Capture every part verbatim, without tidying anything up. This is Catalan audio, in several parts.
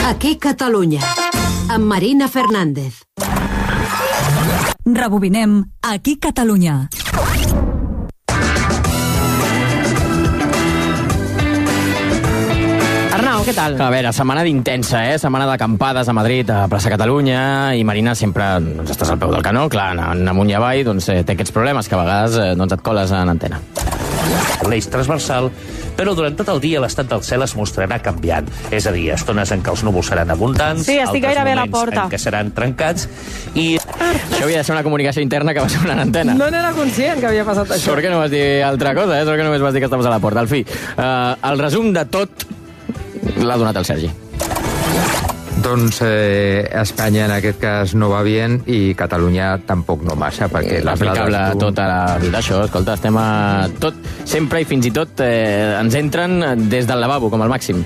Aquí Catalunya, amb Marina Fernández. Rebobinem Aquí Catalunya. Arnau, què tal? A veure, setmana d'intensa, eh? Setmana d'acampades a Madrid, a Plaça Catalunya, i Marina, sempre doncs, estàs al peu del canó, clar, anant amunt i avall, doncs eh, té aquests problemes que a vegades eh, doncs et coles en antena. L'eix transversal, però durant tot el dia l'estat del cel es mostrarà canviant. És a dir, estones en què els núvols seran abundants, sí, estic altres gairebé a la moments porta. en què seran trencats, i... Això havia de ser una comunicació interna que va ser una antena. No n'era conscient que havia passat això. Sort que no vas dir altra cosa, eh? Sort que només vas dir que estaves a la porta. Al fi, eh, el resum de tot l'ha donat el Sergi. Doncs eh, Espanya en aquest cas no va bé i Catalunya tampoc no massa, perquè les aplicable a tota la vida, això. Escolta, estem a tot, sempre i fins i tot eh, ens entren des del lavabo, com al màxim.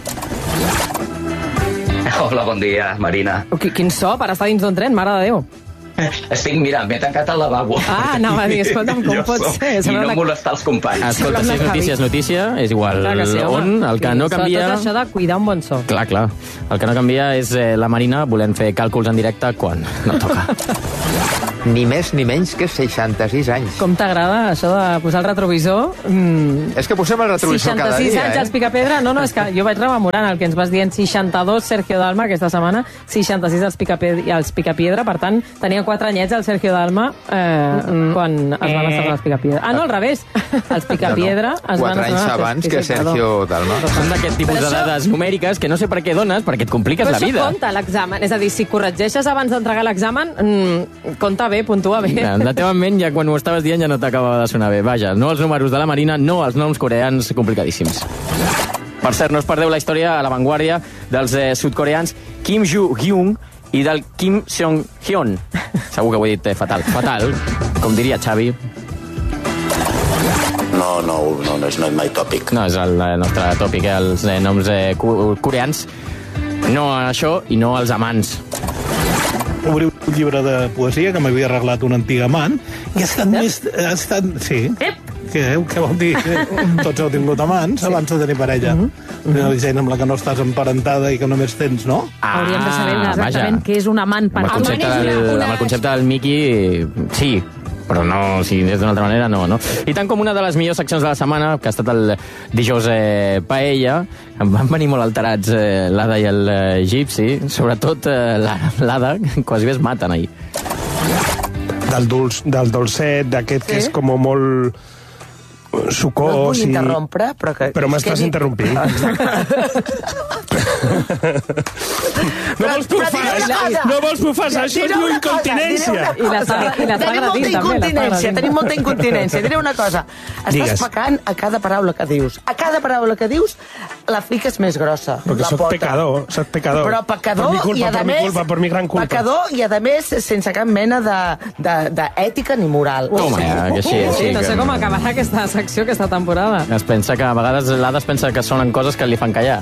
Hola, bon dia, Marina. Quin so per estar dins d'un tren, mare de Déu. Estic, mira, m'he tancat al lavabo. Ah, anava a dir, escolta'm, com pot ser? I no molestar els companys. Escolta, si és notícia, és notícia, és igual sí, on, el que no canvia... Tot això de cuidar un bon so. Clar, clar. El que no canvia és eh, la Marina volent fer càlculs en directe quan no toca. Ni més ni menys que seixanta-sis anys. Com t'agrada això de posar el retrovisor? Mm. És que posem el retrovisor cada dia, seixanta-sis anys eh? als Picapedra? No, no, és que jo vaig rememorant el que ens vas dient. seixanta-dos Sergio Dalma aquesta setmana, seixanta-sis als Picapiedra, als Picapiedra, per tant, tenia quatre anyets el Sergio Dalma eh, quan es van estar als Picapiedra. Ah, no, al revés. Els Picapiedra no, no. es van Quatre anys abans que Sergio Dalma. Són d'aquest tipus de dades numèriques que no sé per què dones, perquè et compliques la vida. Però això compta l'examen. És a dir, si corregeixes abans d'entregar l'examen, mm, compta bé, puntua bé. En la teva ment, ja quan ho estaves dient, ja no t'acabava de sonar bé. Vaja, no els números de la Marina, no els noms coreans complicadíssims. Per cert, no us perdeu la història a l'avantguàrdia dels eh, sudcoreans Kim Joo-hyun i del Kim Seong-hyun. Segur que ho he dit eh, fatal. Fatal, com diria Xavi. No, no, no, no és no my topic. No, és el, el nostre tòpic, eh, els eh, noms eh, coreans. No això i no els amants. Obrir un llibre de poesia que m'havia arreglat un antic amant i ha estat més... Ha estat, sí. Què, què vol dir? Tots heu tingut amants abans de tenir parella. Una gent amb la que no estàs emparentada i que només tens, no? Ah, hauríem de saber exactament què és un amant. Amb el concepte del, amb el concepte del Mickey, sí, però no, si és d'una altra manera, no, no. I tant com una de les millors seccions de la setmana, que ha estat el dijous eh, Paella, em van venir molt alterats eh, l'Ada i el eh, Gypsy, sobretot eh, l'Ada, quasi bé es maten ahir. Del, dulç, del dolcet, d'aquest sí? Que és com molt sucós. No et vull interrompre, però que... Però m'estàs interrompint. No vols bufar, no vols bufar, això és una incontinència. I la Sara Tenim molta incontinència, tenim molta incontinència. Diré una cosa, estàs pecant a cada paraula que dius. A cada paraula que dius, la fiques més grossa. Perquè soc pecador, soc pecador. Però pecador, per mi culpa, i a per més... mi culpa, per mi gran culpa. Pecador, i a més, sense cap mena d'ètica ni moral. Home, que sí, sí. No sé com acabarà aquesta secció, aquesta temporada. Es pensa que a vegades l'Ada es pensa que sonen coses que li fan callar.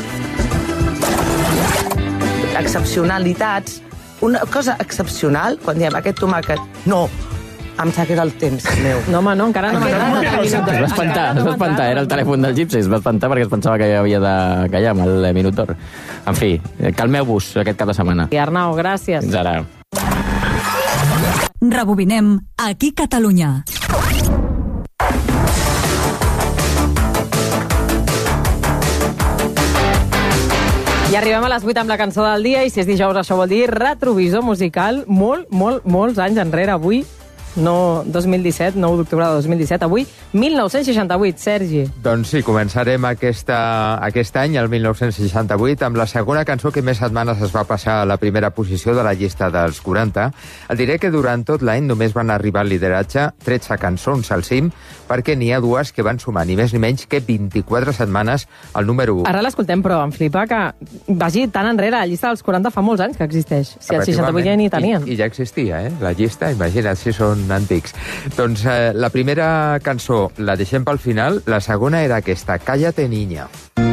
Excepcionalitats. Una cosa excepcional, quan diem aquest tomàquet, no, em s'ha el temps meu. No, home, no, encara no m'ha quedat. Es va espantar, es va espantar, era el telèfon del Gypsy, es va espantar perquè es pensava que havia de callar amb el minut d'or. En fi, calmeu-vos aquest cap de setmana. I Arnau, gràcies. Fins ara. Rebobinem Aquí Catalunya. I arribem a les vuit amb la cançó del dia, i si és dijous això vol dir retrovisor musical molt, molt, molts anys enrere. Avui, no dos mil disset, nou d'octubre de dos mil disset, avui mil nou-cents seixanta-vuit, Sergi. Doncs sí, començarem aquesta, aquest any, el mil nou-cents seixanta-vuit, amb la segona cançó que més setmanes es va passar a la primera posició de la llista dels quaranta. Et diré que durant tot l'any només van arribar al lideratge tretze cançons al cim, perquè n'hi ha dues que van sumar ni més ni menys que vint-i-quatre setmanes al número u. Ara l'escoltem, però em flipa que vagi tan enrere. La llista dels quaranta fa molts anys que existeix. Si el seixanta-vuit ja ni tenien. I, I ja existia, eh? La llista, imagina't si són antics. Doncs eh, la primera cançó la deixem pel final, la segona era aquesta, Cállate, niña.